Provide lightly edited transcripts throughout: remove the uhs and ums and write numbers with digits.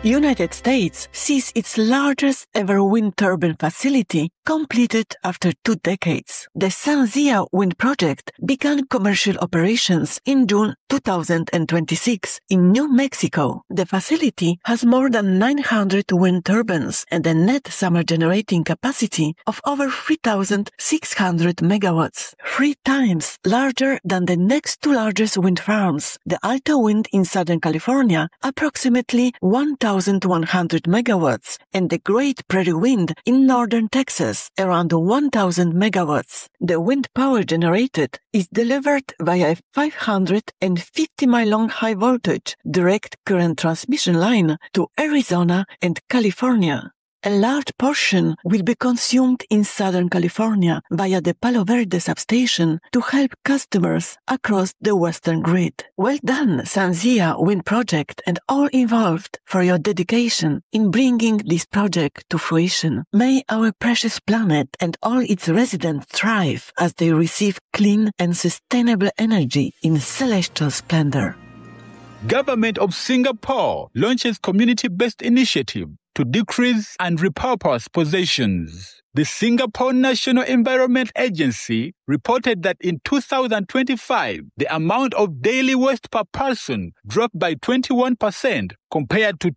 United States sees its largest ever wind turbine facility completed after 2 decades. The SunZia wind project began commercial operations in June 2026 in New Mexico. The facility has more than 900 wind turbines and a net summer generating capacity of over 3,600 megawatts, 3 times larger than the next 2 largest wind farms, the Alto Wind in Southern California, approximately 1,100 megawatts, and the Great Prairie Wind in northern Texas, around 1,000 megawatts. The wind power generated is delivered via a 550-mile-long high-voltage direct current transmission line to Arizona and California. A large portion will be consumed in Southern California via the Palo Verde substation to help customers across the western grid. Well done, SunZia Wind Project, and all involved for your dedication in bringing this project to fruition. May our precious planet and all its residents thrive as they receive clean and sustainable energy in celestial splendor. Government of Singapore launches community-based initiative to decrease and repurpose possessions. The Singapore National Environment Agency reported that in 2025, the amount of daily waste per person dropped by 21% compared to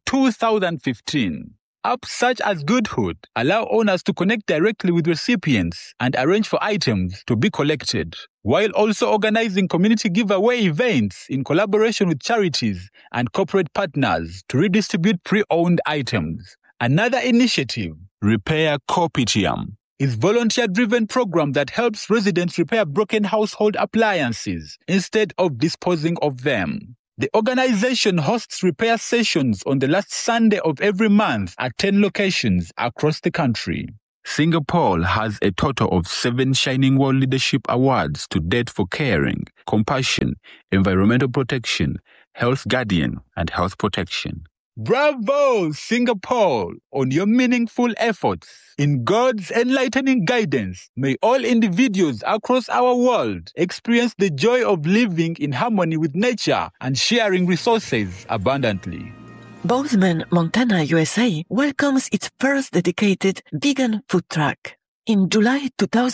2015. Apps such as Goodhood allow owners to connect directly with recipients and arrange for items to be collected, while also organizing community giveaway events in collaboration with charities and corporate partners to redistribute pre-owned items. Another initiative, Repair Kopitiam, is a volunteer-driven program that helps residents repair broken household appliances instead of disposing of them. The organization hosts repair sessions on the last Sunday of every month at 10 locations across the country. Singapore has a total of 7 Shining World Leadership Awards to date for caring, compassion, environmental protection, health guardian, and health protection. Bravo, Singapore, on your meaningful efforts. In God's enlightening guidance, may all individuals across our world experience the joy of living in harmony with nature and sharing resources abundantly. Bozeman, Montana, USA welcomes its first dedicated vegan food truck. In July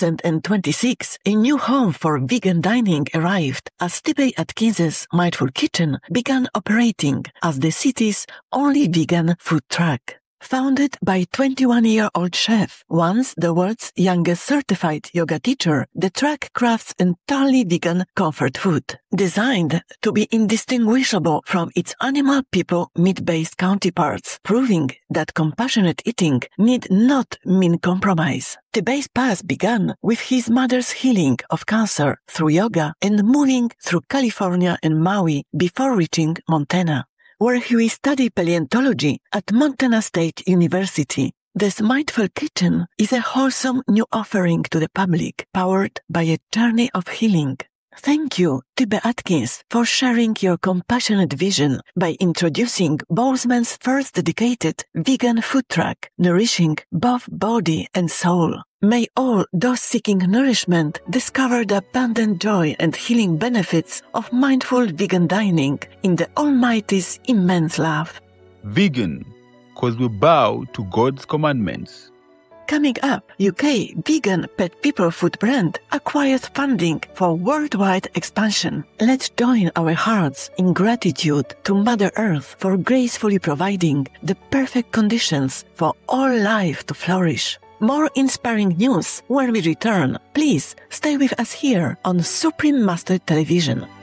2026, a new home for vegan dining arrived as T.B. Atkins's Mindful Kitchen began operating as the city's only vegan food truck. Founded by 21-year-old chef, once the world's youngest certified yoga teacher, the truck crafts entirely vegan comfort food, designed to be indistinguishable from its animal, people, meat-based counterparts, proving that compassionate eating need not mean compromise. T.B.'s path began with his mother's healing of cancer through yoga and moving through California and Maui before reaching Montana, where he will study paleontology at Montana State University. This Mindful Kitchen is a wholesome new offering to the public, powered by a journey of healing. Thank you, T.B. Atkins, for sharing your compassionate vision by introducing Bozeman's first dedicated vegan food truck, nourishing both body and soul. May all those seeking nourishment discover the abundant joy and healing benefits of mindful vegan dining in the Almighty's immense love. Vegan, because we bow to God's commandments. Coming up, UK vegan pet people food brand acquires funding for worldwide expansion. Let's join our hearts in gratitude to Mother Earth for gracefully providing the perfect conditions for all life to flourish. More inspiring news when we return. Please stay with us here on Supreme Master Television.